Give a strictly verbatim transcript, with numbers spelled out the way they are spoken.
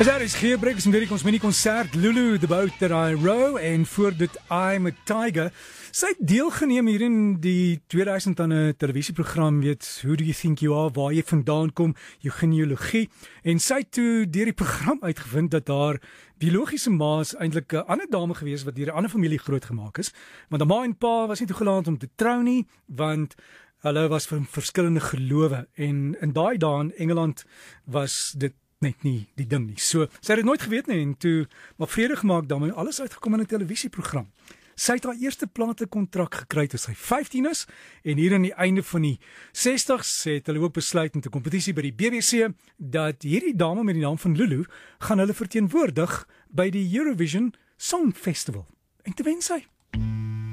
Is daar is Geerbreek, is natuurlijk ons mini-concert Lulu, The Boat That I Row, en voor dit I'm a Tiger. Sy het deelgeneem hier in die tweeduisend aan 'n televisieprogram, weet, Who Do You Think You Are, waar jy vandaan kom, jou genealogie, en sy het toe deur die program uitgevind dat haar biologiese ma is eintlik 'n ander dame gewees wat deur 'n ander familie grootgemaak is, want haar ma en pa was nie toegelaat om te trou nie, want hulle was van verskillende gelowe, en in daai dae in Engeland was dit net nie die ding nie. So, sy het dit nooit geweet nie, en toe maar vrede gemaak daarmee, alles uitgekom in 'n televisieprogram. Sy het haar eerste platekontrak gekry toe sy vyftien is, en hier aan die einde van die sestigs het hulle ook besluit met 'n kompetisie by die B B C, dat hierdie dame met die naam van Lulu, gaan hulle verteenwoordig by die Eurovision Song Festival. En toe wen sy.